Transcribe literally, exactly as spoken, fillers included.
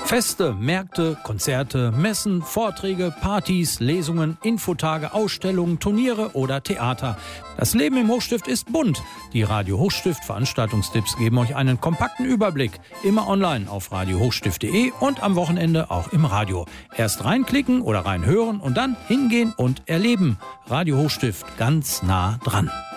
Feste, Märkte, Konzerte, Messen, Vorträge, Partys, Lesungen, Infotage, Ausstellungen, Turniere oder Theater. Das Leben im Hochstift ist bunt. Die Radio Hochstift Veranstaltungstipps geben euch einen kompakten Überblick. Immer online auf radio hochstift punkt de und am Wochenende auch im Radio. Erst reinklicken oder reinhören und dann hingehen und erleben. Radio Hochstift, ganz nah dran.